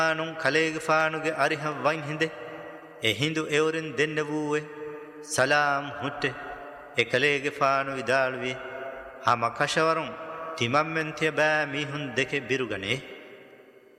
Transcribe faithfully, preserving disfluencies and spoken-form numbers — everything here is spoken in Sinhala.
නුන් කලේගෆානුගේ අරිහ වයින් හිඳේ එ හිඳු එවරින් දෙන්න වූවේ සලාම් හුට්ටේ එ කලේගෆානු විදාළුවේ හම කෂවරුන් තිමම්මෙන් තිය බෑ මීහුන් දෙකේ බිරුගනේ